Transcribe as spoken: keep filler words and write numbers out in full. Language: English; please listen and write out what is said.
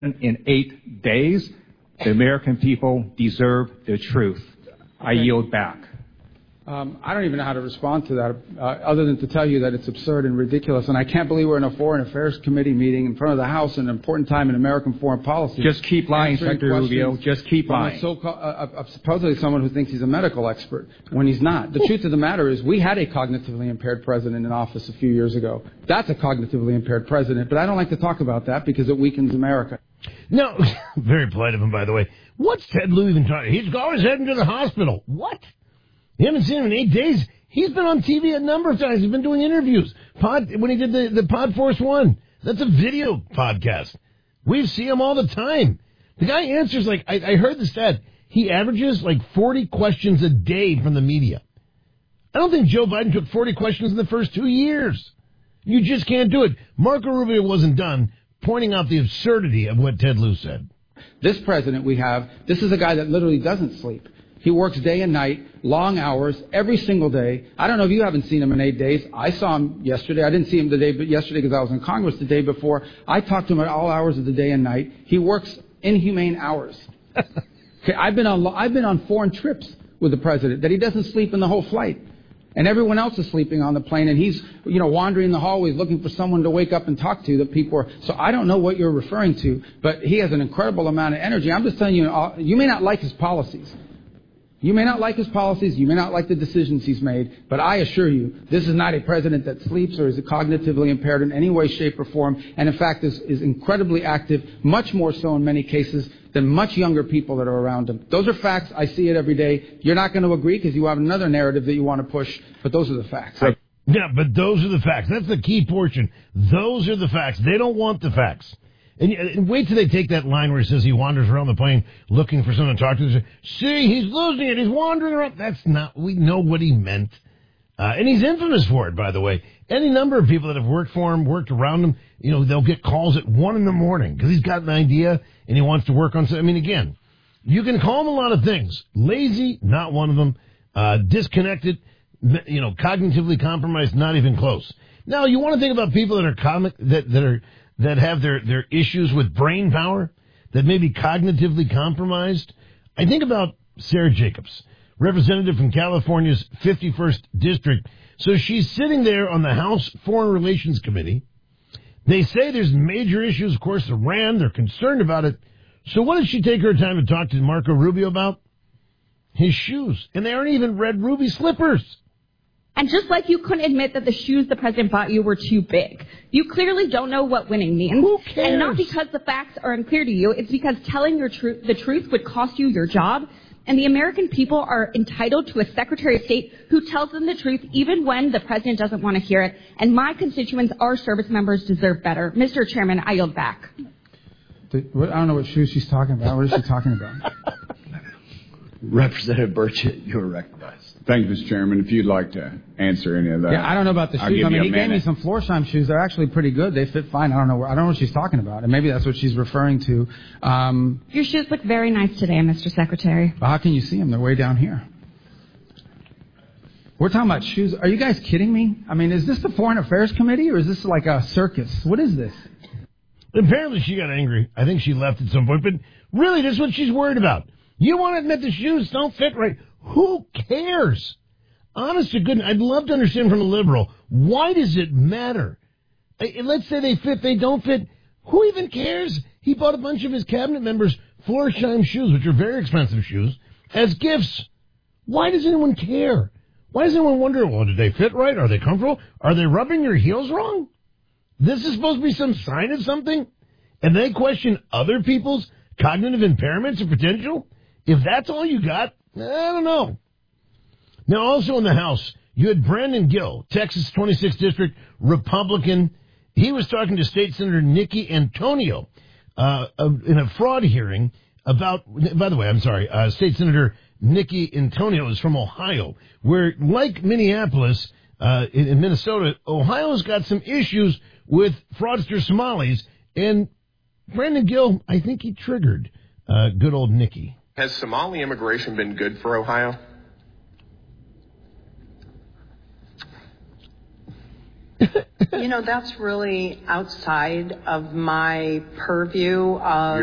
in eight days. The American people deserve the truth. I yield back. Um, I don't even know how to respond to that, uh, other than to tell you that it's absurd and ridiculous. And I can't believe we're in a Foreign Affairs Committee meeting in front of the House, an important time in American foreign policy. Just keep lying, Secretary Rubio. Just keep lying. So, uh, uh, supposedly someone who thinks he's a medical expert when he's not. The truth of the matter is we had a cognitively impaired president in office a few years ago. That's a cognitively impaired president. But I don't like to talk about that because it weakens America. No, very polite of him, by the way. What's Ted Lieu even talking? He's always heading to the hospital. What? You haven't seen him in eight days. He's been on T V a number of times. He's been doing interviews. Pod, when he did the, the Pod Force One, that's a video podcast. We see him all the time. The guy answers like, I, I heard the stat, he averages like forty questions a day from the media. I don't think Joe Biden took forty questions in the first two years. You just can't do it. Marco Rubio wasn't done pointing out the absurdity of what Ted Lieu said. This president we have, this is a guy that literally doesn't sleep. He works day and night, long hours, every single day. I don't know if you haven't seen him in eight days. I saw him yesterday. I didn't see him the day, but yesterday because I was in Congress the day before. I talked to him at all hours of the day and night. He works inhumane hours. Okay, I've been on I've been on foreign trips with the president that he doesn't sleep in the whole flight. And everyone else is sleeping on the plane, and he's, you know, wandering the hallways looking for someone to wake up and talk to. That people are. So I don't know what you're referring to, but he has an incredible amount of energy. I'm just telling you, you may not like his policies. You may not like his policies, you may not like the decisions he's made, but I assure you, this is not a president that sleeps or is cognitively impaired in any way, shape, or form, and in fact is, is incredibly active, much more so in many cases than much younger people that are around him. Those are facts. I see it every day. You're not going to agree because you have another narrative that you want to push, but those are the facts. Yeah, but those are the facts. That's the key portion. Those are the facts. They don't want the facts. And, and wait till they take that line where he says he wanders around the plane looking for someone to talk to. See, he's losing it. He's wandering around. That's not, we know what he meant. Uh, and he's infamous for it, by the way. Any number of people that have worked for him, worked around him, you know, they'll get calls at one in the morning because he's got an idea and he wants to work on something. I mean, again, you can call him a lot of things. Lazy, not one of them. Uh, disconnected, you know, cognitively compromised, not even close. Now, you want to think about people that are comic, that, that are, that have their, their issues with brain power, that may be cognitively compromised. I think about Sarah Jacobs, representative from California's fifty-first District. So she's sitting there on the House Foreign Relations Committee. They say there's major issues, of course, Iran. They're concerned about it. So what does she take her time to talk to Marco Rubio about? His shoes. And they aren't even red ruby slippers. And just like you couldn't admit that the shoes the president bought you were too big, you clearly don't know what winning means. Who cares? And not because the facts are unclear to you, it's because telling your tru- the truth would cost you your job. And the American people are entitled to a Secretary of State who tells them the truth even when the president doesn't want to hear it. And my constituents, our service members, deserve better. Mister Chairman, I yield back. I don't know what shoes she's talking about. What is she talking about? Representative Burchett, you are recognized. Thank you, Mister Chairman. If you'd like to answer any of that. Yeah, I don't know about the I'll shoes. give I mean, you he a gave me minute. some Florsheim shoes. They're actually pretty good. They fit fine. I don't know where, I don't know what she's talking about. And maybe that's what she's referring to. Um, Your shoes look very nice today, Mister Secretary. Well, how can you see them? They're way down here. We're talking about shoes. Are you guys kidding me? I mean, is this the Foreign Affairs Committee or is this like a circus? What is this? Apparently she got angry. I think she left at some point. But really, that's what she's worried about. You want to admit the shoes don't fit right. Who cares? Honest to goodness, I'd love to understand from a liberal, why does it matter? Let's say they fit, they don't fit. Who even cares? He bought a bunch of his cabinet members Florsheim shoes, which are very expensive shoes, as gifts. Why does anyone care? Why does anyone wonder, well, did they fit right? Are they comfortable? Are they rubbing your heels wrong? This is supposed to be some sign of something? And they question other people's cognitive impairments or potential? If that's all you got, I don't know. Now, also in the House, you had Brandon Gill, Texas twenty-sixth District Republican. He was talking to State Senator Nikki Antonio uh, in a fraud hearing about, by the way, I'm sorry, uh, State Senator Nikki Antonio is from Ohio, where, like Minneapolis, uh, in, in Minnesota, Ohio's got some issues with fraudster Somalis, and Brandon Gill, I think he triggered uh, good old Nikki. Has Somali immigration been good for Ohio? You know, that's really outside of my purview. Uh,